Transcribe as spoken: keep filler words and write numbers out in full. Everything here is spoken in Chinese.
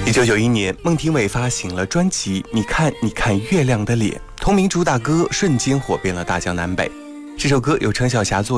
一九九一年，孟庭苇发行了专辑《你看你看月亮的脸》，同名主打歌瞬间火遍了大江南北。这首歌由陈小霞作